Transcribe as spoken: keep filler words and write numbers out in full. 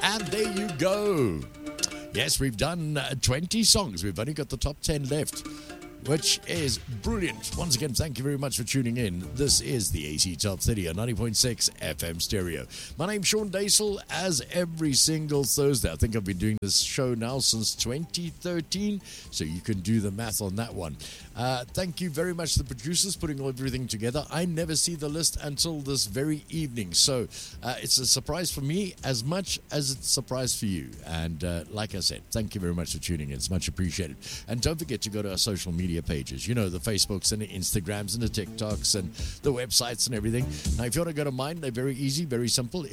And there you go. Yes, we've done uh, twenty songs. We've only got the top ten left, which is brilliant. Once again, thank you very much for tuning in. This is the A C Top thirty on ninety point six F M Stereo. My name's Sean Daisel, as every single Thursday. I think I've been doing this show now since twenty thirteen, so you can do the math on that one. Uh, thank you very much to the producers putting everything together. I never see the list until this very evening, so uh, it's a surprise for me as much as it's a surprise for you. And uh, like I said, thank you very much for tuning in. It's much appreciated. And don't forget to go to our social media pages, you know, the Facebooks and the Instagrams and the TikToks and the websites and everything. Now, if you want to go to mine, they're very easy, very simple.